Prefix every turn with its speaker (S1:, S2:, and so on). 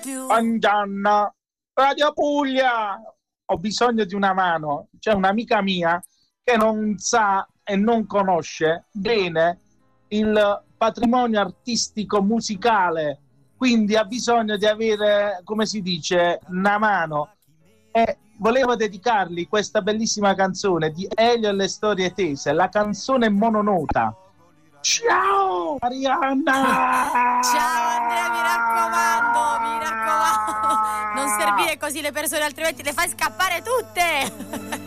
S1: Buongiorno, Radio Puglia. Ho bisogno di una mano. C'è un'amica mia che non sa e non conosce bene il patrimonio artistico musicale, quindi ha bisogno di avere, come si dice, una mano. E volevo dedicargli questa bellissima canzone di Elio e le storie tese, la canzone mononota. Ciao Arianna!
S2: Ciao Andrea, mi raccomando, non servire così le persone, altrimenti le fai scappare tutte.